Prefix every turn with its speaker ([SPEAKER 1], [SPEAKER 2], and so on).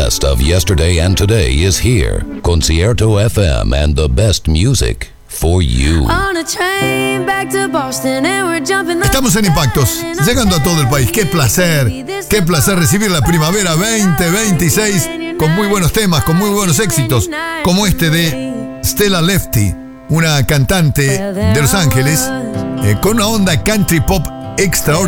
[SPEAKER 1] best of yesterday and today is here. Concierto FM and the best music for you.
[SPEAKER 2] Estamos en Impactos, llegando a todo el país. Qué placer recibir la primavera 2026 con muy buenos temas, con muy buenos éxitos, como este de Stella Lefty, una cantante de Los Ángeles, con una onda country pop extraordinaria.